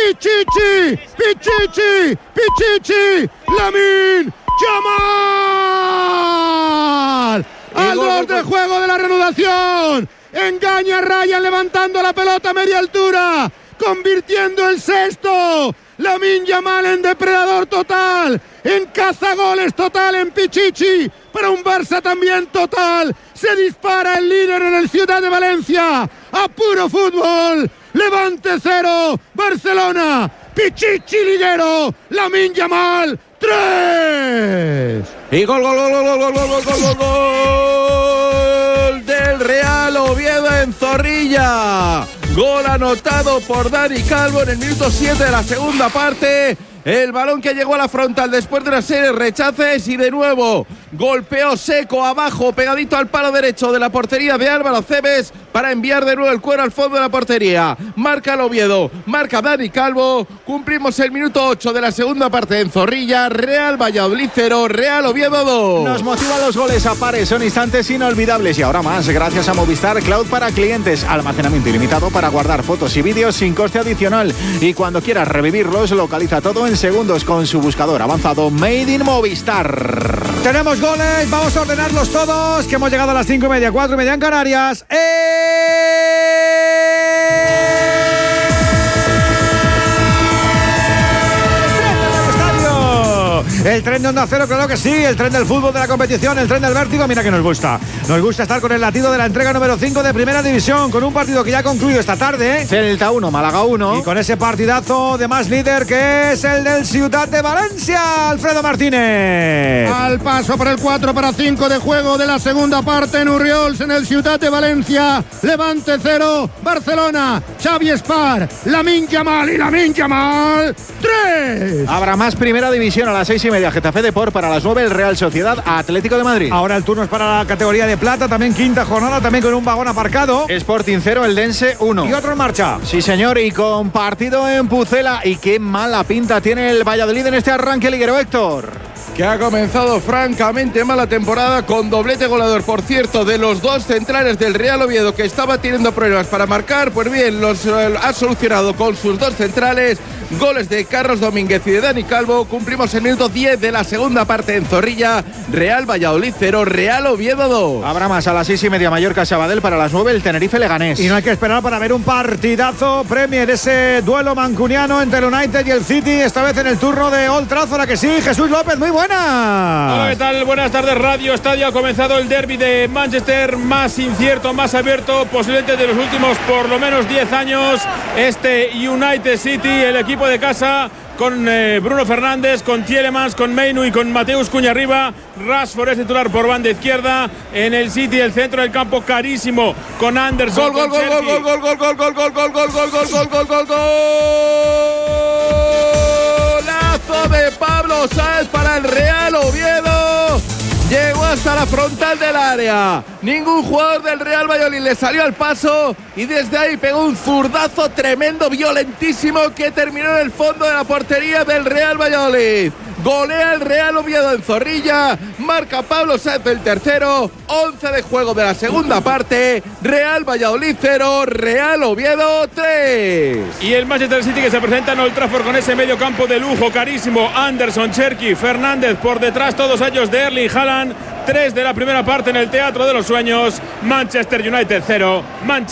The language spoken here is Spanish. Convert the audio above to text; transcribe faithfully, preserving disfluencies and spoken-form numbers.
Pichichi, Pichichi, Pichichi, Lamine Yamal. Al borde de juego de la reanudación. Engaña a Ryan levantando la pelota a media altura, convirtiendo el sexto. Lamine Yamal en depredador total, en cazagoles total en Pichichi, para un Barça también total. Se dispara el líder en el Ciudad de Valencia, a puro fútbol. Levante cero, Barcelona. Pichichi lidero, Lamine Yamal tres. Y gol, gol, gol, gol, gol, gol, gol, gol, gol, gol del Real Oviedo en Zorrilla. Gol anotado por Dani Calvo en el minuto siete de la segunda parte. El balón que llegó a la frontal después de una serie de rechaces y de nuevo golpeó seco abajo, pegadito al palo derecho de la portería de Álvaro Cebes para enviar de nuevo el cuero al fondo de la portería. Marca el Oviedo, marca Dani Calvo. Cumplimos el minuto ocho de la segunda parte en Zorrilla. Real Valladolid cero, Real Oviedo dos. Nos motivan los goles a pares, son instantes inolvidables y ahora más gracias a Movistar Cloud para clientes. Almacenamiento ilimitado para guardar fotos y vídeos sin coste adicional. Y cuando quieras revivirlos, localiza todo en segundos con su buscador avanzado Made in Movistar. Tenemos goles, vamos a ordenarlos todos, que hemos llegado a las cinco y media, cuatro y media en Canarias. El tren de Onda Cero, claro que sí, el tren del fútbol, de la competición, el tren del vértigo, mira que nos gusta. Nos gusta estar con el latido de la entrega número cinco de Primera División, con un partido que ya ha concluido esta tarde, ¿eh? Celta uno, Málaga uno. Y con ese partidazo de más líder que es el del Ciudad de Valencia, Alfredo Martínez. Al paso por el cuatro para cinco de juego de la segunda parte en Urriols, en el Ciudad de Valencia. Levante cero, Barcelona, Xavi Espar, Lamine Yamal y Lamine Yamal tres. Habrá más Primera División a las seis y media. Getafe Depor, para las nueve el Real Sociedad Atlético de Madrid. Ahora el turno es para la categoría de plata, también quinta jornada, también con un vagón aparcado. Sporting cero, el Dense uno. Y otro en marcha. Sí señor, y con partido en Pucela. Y qué mala pinta tiene el Valladolid en este arranque liguero, Héctor. Que ha comenzado francamente mala temporada con doblete goleador, por cierto, de los dos centrales del Real Oviedo, que estaba teniendo problemas para marcar. Pues bien, los eh, ha solucionado con sus dos centrales. Goles de Carlos Domínguez y de Dani Calvo. Cumplimos el minuto diez de la segunda parte en Zorrilla. Real Valladolid cero, Real Oviedo dos. Habrá más a las seis y media Mallorca Sabadell, para las nueve el Tenerife Leganés. Y no hay que esperar para ver un partidazo Premier, ese duelo mancuniano entre el United y el City, esta vez en el turno de Old Trafford, ¿a que sí? Jesús López, muy buenas. Hola, ¿qué tal? Buenas tardes, Radio Estadio. Ha comenzado el derbi de Manchester, más incierto, más abierto, posiblemente de los últimos por lo menos diez años. Este United City, el equipo de casa, con eh, Bruno Fernández, con Tielemans, con Mainu y con Mateus Cunha arriba. Rashford es titular por banda izquierda. En el City, el centro del campo carísimo, con Anderson. Gol, gol, gol, gol, gol, gol, gol, gol, gol, gol, gol, gol, gol, gol, gol, gol, gol. Golazo de Pablo Sáenz para el Real Oviedo. Llegó hasta la frontal del área. Ningún jugador del Real Valladolid le salió al paso y desde ahí pegó un zurdazo tremendo, violentísimo, que terminó en el fondo de la portería del Real Valladolid. Golea el Real Oviedo en Zorrilla. Marca Pablo Sáenz el tercero. once de juego de la segunda parte. Real Valladolid cero, Real Oviedo tres. Y el Manchester City, que se presenta en Old Trafford con ese medio campo de lujo carísimo. Anderson, Cherki, Fernández por detrás, todos ellos de Erling Haaland. tres de la primera parte en el Teatro de los Sueños. Manchester United cero, Manchester